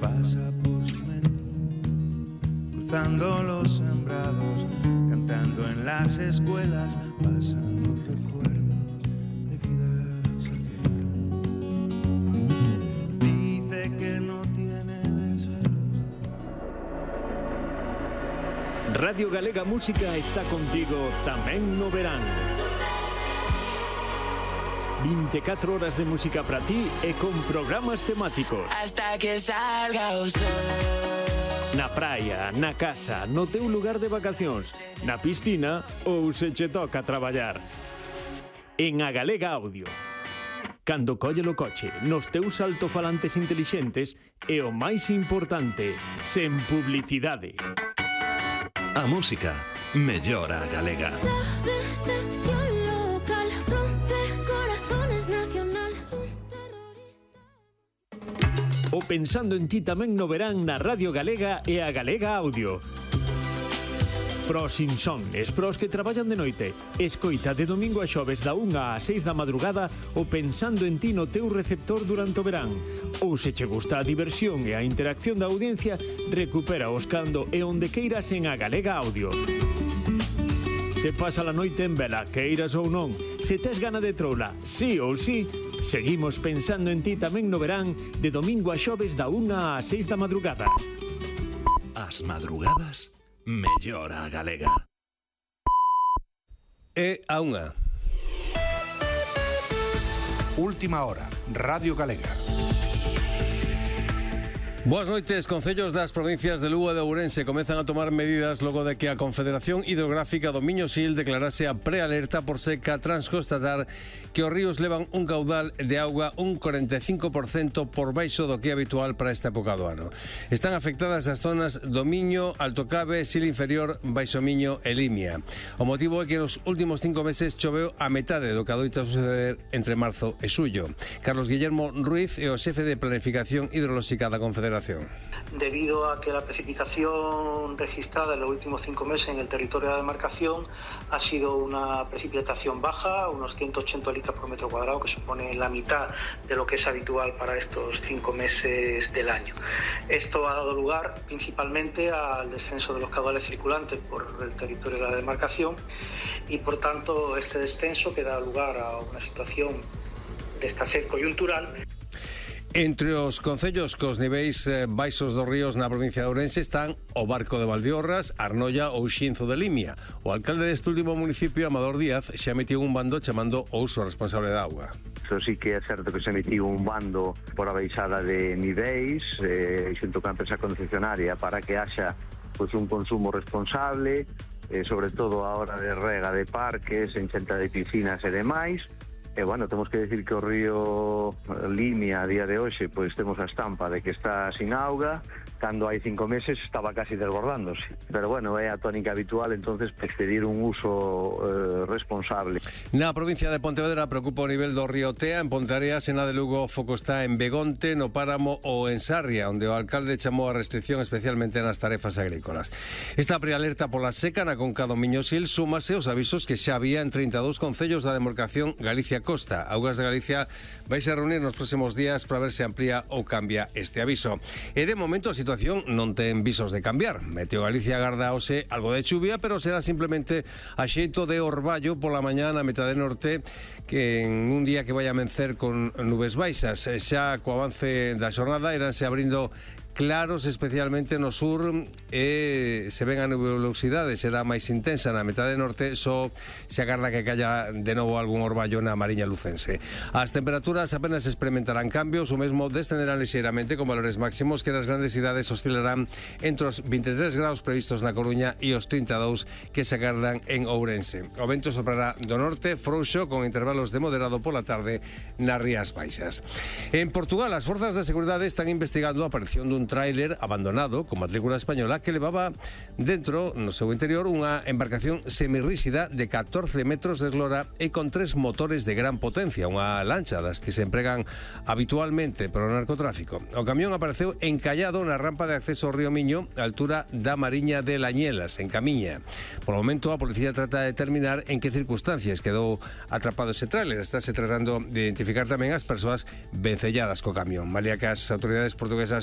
pasa por su mente, cruzando los sembrados, cantando en las escuelas, pasan los recuerdos de vidas ajenas. Dice que no tiene desvelos. Radio Galega Música está contigo tamén no verán. 24 horas de música para ti e con programas temáticos. Hasta que salga o sol. Na praia, na casa, no teu lugar de vacacións, na piscina ou se che toca traballar. En A Galega Audio. Cando colle o coche, nos teus altofalantes intelixentes e o máis importante, sen publicidade. A música mellora a galega. La decepción local rompe corazones nacional. Un terrorista. O Pensando en ti tamén no verán na Radio Galega e A Galega Audio. Pros insomnes, pros que traballan de noite, escoita de domingo a xoves da 1 á 6 da madrugada o Pensando en ti no teu receptor durante o verán. Ou se che gusta a diversión e a interacción da audiencia, recupera os cando e onde queiras en A Galega Audio. Se pasa a noite en vela, queiras ou non, se tes gana de troula, sí ou sí, seguimos Pensando en ti tamén no verán de domingo a xoves da 1 á 6 da madrugada. As madrugadas mellora a galega. E a unha. Última hora, Radio Galega. Boas noites. Concellos das provincias de Lugo e de Ourense comezan a tomar medidas logo de que a Confederación Hidrográfica do Miño-Sil declarase a prealerta por seca tras constatar que os ríos levan un caudal de auga un 45% por baixo do que é habitual para esta época do ano. Están afectadas as zonas do Miño, Alto Cabe, Sil Inferior, Baixo Miño e Limia. O motivo é que nos últimos 5 meses choveu a metade do que adoita suceder entre marzo e xullo. Carlos Guillermo Ruiz é o xefe de Planificación Hidrolóxica da Confederación. Debido a que la precipitación registrada en los últimos 5 meses en el territorio de la demarcación ha sido una precipitación baja, unos 180 litros por metro cuadrado, que supone la mitad de lo que es habitual para estos 5 meses del año. Esto ha dado lugar principalmente al descenso de los caudales circulantes por el territorio de la demarcación y por tanto este descenso que da lugar a una situación de escasez coyuntural. Entre os concellos cos niveis baixos dos ríos na provincia de Ourense están o Barco de Valdeorras, Arnoia ou Xinzo de Limia. O alcalde deste último municipio, Amador Díaz, xa emitiu un bando chamando o uso responsable da auga. Iso sí que é certo que se emitiu un bando por a baixada de niveis xunto con a empresa concesionaria para que haxa un consumo responsable, sobre todo a hora de rega de parques, enchenta de piscinas e demais. E, bueno, temos que decir que o río Limia a día de hoxe pois temos a estampa de que está sin auga, cando hai 5 meses estaba casi desbordándose. Pero, bueno, é a tónica habitual, entonces pedir un uso responsable. Na provincia de Pontevedra preocupa o nivel do río Tea. En Ponteareas, en a de Lugo, o foco está en Begonte, no Páramo ou en Sarria, onde o alcalde chamou a restricción especialmente nas tarefas agrícolas. Esta prealerta pola seca na conca do Miño-Sil súmase aos avisos que xa había en 32 concellos da demarcación Galicia Costa. Augas de Galicia vais a reunir nos próximos días para ver se amplía ou cambia este aviso. E de momento a situación non ten visos de cambiar. Meteo Galicia agarda hoxe algo de chuvia, pero será simplemente a xeito de orballo pola mañá na metade norte, que en un día que vai a amencer con nubes baixas. Xa co avance da xornada iranse abrindo claros, especialmente no sur, e se ven a nubosidade, será máis intensa na metade norte, só se agarda que calla de novo algún orballo na Mariña Lucense. As temperaturas apenas experimentarán cambios, o mesmo descenderán lixeiramente con valores máximos que nas grandes cidades oscilarán entre os 23 graus previstos na Coruña e os 32 que se agardan en Ourense. O vento soprará do norte, frouxo, con intervalos de moderado pola tarde nas Rías Baixas. En Portugal, as forzas de seguridade están investigando a aparición dun tráiler abandonado con matrícula española que levaba dentro, no seu interior, unha embarcación semirríxida de 14 metros de eslora e con 3 motores de gran potencia, unha lancha das que se empregan habitualmente para o narcotráfico. O camión apareceu encallado na rampa de acceso ao río Miño, a altura da Mariña de Lañelas, en Camiña. Por o momento, a policía trata de determinar en que circunstancias quedou atrapado ese tráiler. Estáse tratando de identificar tamén as persoas vencelladas co camión. Malia que as autoridades portuguesas